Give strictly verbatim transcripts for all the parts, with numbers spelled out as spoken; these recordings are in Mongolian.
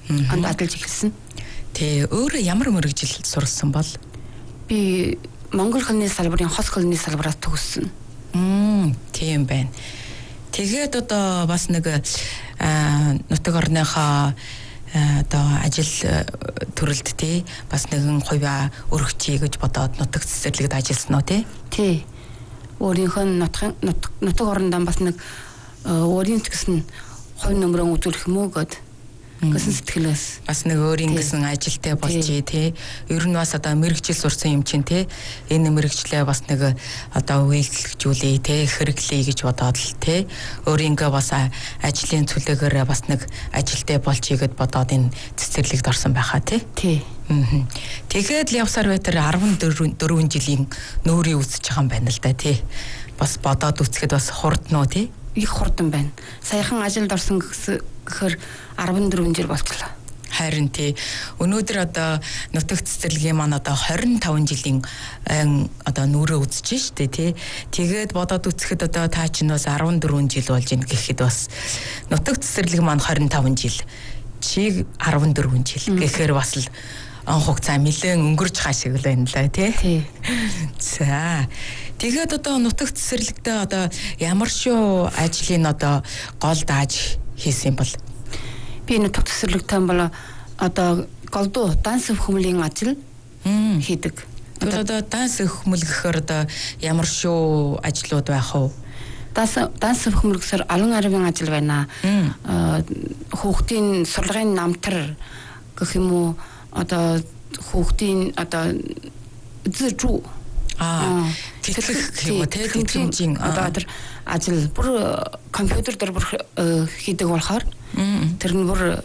анд ажиллаж эхэлсэн. Тэ өөрөө ямар мэрэгжил сурсан бол? Би Монгол хэлний салбарын хос хэлний салбараас төгссөн. Мм, тийм байна. Тэгээд одоо бас нэг нутаг орныхоо одоо ажил төрөлд тий бас нэгэн хувиа өргөчий гэж бодоод нутаг цэцэрлэгт ажилласан уу тий? Тий. Өөрийнхөө нутгийн нутаг орондоо бас нэг өөрийн гэсэн хувь нөмрөө үзүүлэх юм уу гэд гэсэн сэтгэлээс бас нэг өөрийн гэсэн ажилтай болчих тий. Ер нь бас одоо мэрэгжил сурсан юм чинь тий. Энэ мэрэгжлээ бас нэг одоо үйлчлэгжүүлээ тий, хэрэглэе гэж бодоод л тий. Өөрийнхөө бас ажлын цөлөөгөөр бас нэг ажилтай болчих гэд бодоод энэ цэцэрлэгт орсон байхаа тий. Тий. Тэгээд л явсаар байтар арван дөрвөн жилийн нүүрийг үзэж байгаа юм байна л да тий. Бас бодоод үцхэд бас хурдноо тий. Их хурдан байна. Саяхан ажилд орсон гэхээр арван дөрвөн жил болчихлоо. Харин тий. Өнөөдөр одоо нутаг цэцэрлэгийн маань одоо хорин таван жилийн одоо нүүрээ үзэж штэ тий. Тэгээд бодоод үцхэд одоо таа чинь бас арван дөрвөн жил болж ийн гэхэд бас нутаг цэцэрлэг маань хорин таван жил. Чи арван дөрвөн жил гэхээр бас л он хугацаа нэлээд өнгөрч байгаа шиг л байна лээ тий. Тий. За. Тэгээд одоо нутаг цэцэрлэгтээ одоо ямар шүү ажлын одоо гол дааж хийсэн бол? Би нутаг цэцэрлэгтээ бол одоо голдуу данс өвхмөлийн ажил хийдэг. Тэгээд одоо данс өвхмөл гэхээр одоо ямар шүү ажлууд байх вэ? Данс данс өвхмөл гэхээр олон арвын ажил байна. Аа хүүхдийн сурлагын намтар гэх юм уу одоо хүүхдийн одоо зэжүү аа тэтгэх юм уу те тэтгэмжийн одоо тэр ажил бүр компьютер дээр бүр хийдэг болохоор тэр нь бүр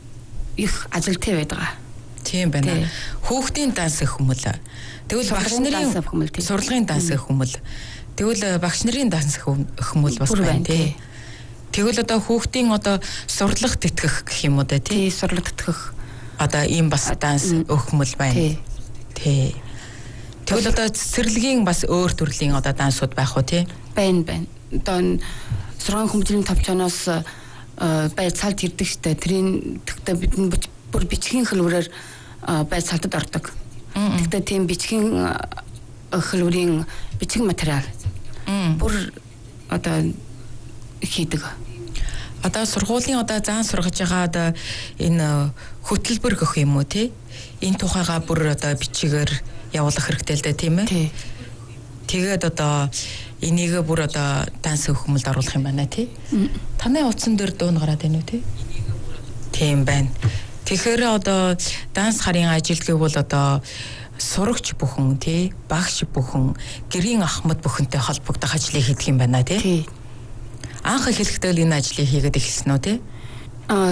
их ажилтай байдаг. Тийм байна. Хүүхдийн данс хүмүүл. Тэгвэл багш нарын сурлагын данс хүмүүл. Тэгвэл багш нарын данс хүмүүл бас байна тий. Тэгвэл одоо хүүхдийн одоо сурлах тэтгэх гэх юм уу те тий сурлах тэтгэх одоо ийм бас данс өгмөл байна. Тий. Тэгвэл одоо цэцэрлэгийн бас өөр төрлийн одоо дансууд байх уу тий? Байна байна. Одоо сургууль хүмүүжлийн тавчаанаас байцаалт ирдэг штэ. Тэрийн тэгтээ бидний бүр бичгийн хэлбэрээр байцаалтад ордог. Тэгтээ тийм бичгийн хэлбэрийн бичгийн материал бүр одоо хийдэг. Одоо сургуулийн одоо заан сургаж байгаа одоо энэ хөтөлбөр гэх юм уу тий? Энэ тухайга бүр одоо бичигээр явуулах хэрэгтэй л дээ тийм ээ. Тэгээд одоо энийг бүр одоо данс өвхмөлд оруулах юм байна тий. Таны утсан дээр дуун гараад байна уу тий? Тийм байна. Тэгэхээр одоо данс харын ажилтгийг бол одоо сурагч бүхэн тий, багш бүхэн, гэрийн ахмад бүхэнтэй холбогдох ажлыг хийдэг юм байна тий. Анх эхлэхдээ л энэ ажлыг хийгээд эхэлсэн үү тий? Аа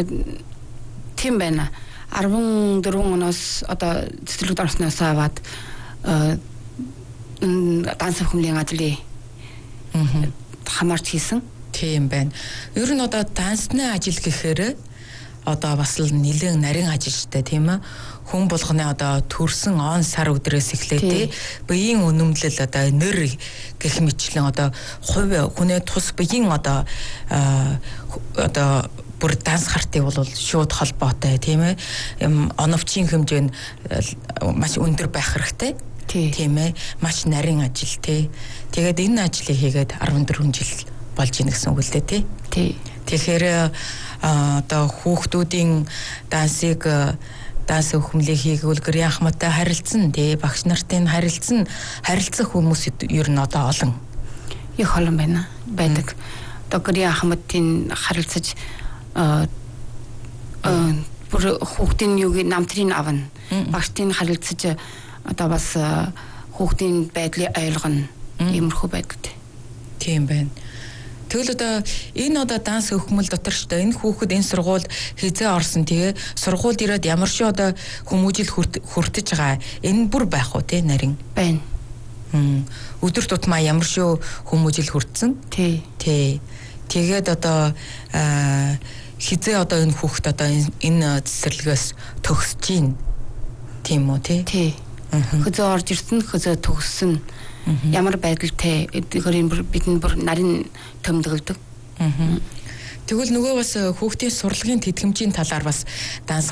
тийм байна. арван дөрвөн оноос одоо цэцэрлэгт орсноос аваад данс өвхмөлийн ажлыг хамаарч хийсэн. Тийм байна. Ер нь одоо дансны ажил гэхээр одоо бас л нэлээд нарийн ажил штэ тийм ээ. Хүн болгоны одоо төрсөн он сар өдрөөс эхлээд тий биеийн үнэмлэл одоо нэр гэх мэтлэн одоо хувь хүний тус биеийн одоо одоо бүр данс хартыг бол шууд холбоотой тийм ээ. Оновчийн хэмжээ нь маш өндөр байх хэрэгтэй. Тийм ээ. Маш нарийн ажил тий. Тэгээд энэ ажлыг хийгээд арван дөрвөн жил болж ийн гэсэн үг л дээ тий. Тий. Тэгэхээр одоо хүүхдүүдийн дансыг данс өвхмөлийг хийгүүл гэрийн ахмадтай харилцсан тий багш нартын харилцсан харилцах хүмүүс ер нь одоо олон их олон байна байдаг. Одоо гэрийн ахмадын харилцаж а бүр хүүхдийн юуг намтрын авна багштын харилцаж одоо бас хүүхдийн байдлыг ойлгоно иймэрхүү байдаг. Тийм байна. Тэгвэл одоо энэ одоо данс өвхмөл дотор ч энэ хүүхэд энэ сургуульд хизээ орсон тэгээ сургуульд ирээд ямар ч одоо хүмүүжил хүртэж байгаа энэ бүр байх уу те нарийн байна. Өдөр тутмаа ямар шүү хүмүүжил хүртсэн. Тий. Тий. Тэгээд одоо хизээ одоо энэ хүүхэд одоо энэ цэцэрлэгээс төгсөж гин тийм үү те? Тий. Хизээ орж ирсэн хизээ төгссөн. Ямар байдалтай тэгэхээр бидний бүр нарийн төмдөлдөг. Тэгвэл нөгөө бас хүүхдийн сурлагын тэтгэмжийн талаар бас данс